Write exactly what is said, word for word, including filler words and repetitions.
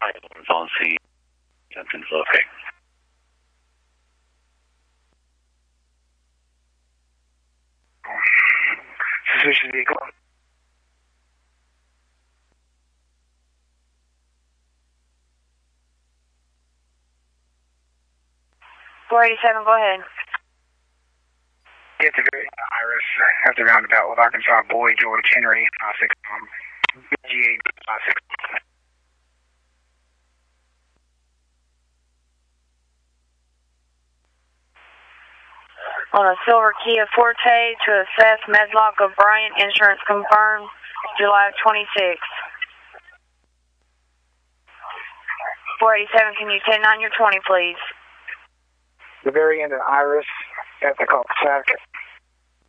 Items on scene. Something's okay. Suspicious vehicle. four eighty-seven, go ahead. Get the very Iris at the roundabout with Arkansas Boy George Henry, five six um, G eight five six. On a silver Kia Forte to assess Medlock O'Brien, insurance confirmed, July twenty-sixth. four eighty-seven, can you ten nine your twenty, please? The very end of Iris at the cul-de-sac.